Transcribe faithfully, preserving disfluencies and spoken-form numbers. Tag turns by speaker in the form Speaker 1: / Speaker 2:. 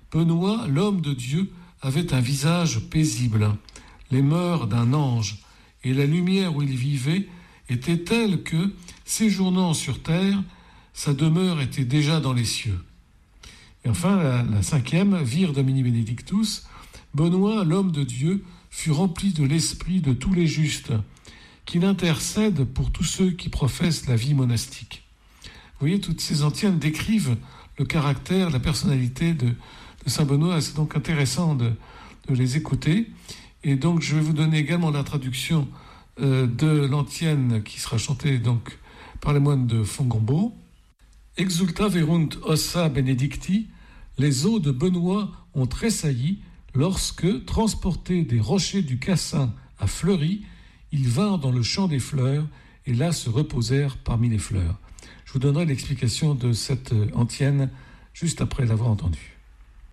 Speaker 1: Benoît, l'homme de Dieu, avait un visage paisible, les mœurs d'un ange, et la lumière où il vivait était telle que, séjournant sur terre, sa demeure était déjà dans les cieux. Et enfin, la, la cinquième, Vir Domini Benedictus, Benoît, l'homme de Dieu, fut rempli de l'esprit de tous les justes, qu'il intercède pour tous ceux qui professent la vie monastique. Vous voyez, toutes ces antiennes décrivent le caractère, la personnalité de, de Saint Benoît. C'est donc intéressant de, de les écouter. Et donc, je vais vous donner également la traduction euh, de l'antienne qui sera chantée donc par les moines de Fongombo. Exulta verunt ossa benedicti, les os de Benoît ont tressailli lorsque, transportés des rochers du Cassin à Fleury, ils vinrent dans le champ des fleurs et là se reposèrent parmi les fleurs. Je vous donnerai l'explication de cette antienne juste après l'avoir entendue.